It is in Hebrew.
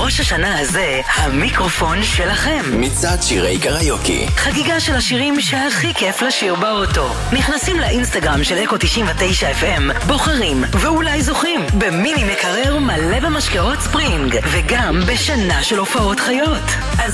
ראש השנה הזה, המיקרופון שלכם. מצעד שירי קריוקי. חגיגה של השירים שהכי כיף לשיר באוטו. נכנסים לאינסטגרם של אקו 99 FM, בוחרים ואולי זוכים במיני מקרר מלא במשקאות ספרינג, וגם בשנה של הופעות חיות. אז